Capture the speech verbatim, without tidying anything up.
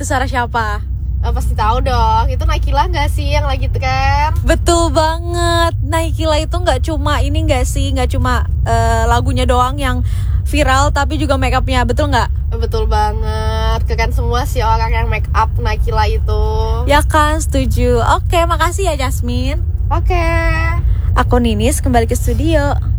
itu suara siapa? Oh, pasti tahu dong, itu Naikila nggak sih yang lagi trend? Betul banget, Naikila itu nggak cuma ini nggak sih, nggak cuma uh, lagunya doang yang viral, tapi juga make upnya, betul nggak? Betul banget, keren semua sih orang yang make up Naikila itu. Ya kan, setuju. Oke, makasih ya Jasmine. Oke. Aku Ninis, kembali ke studio.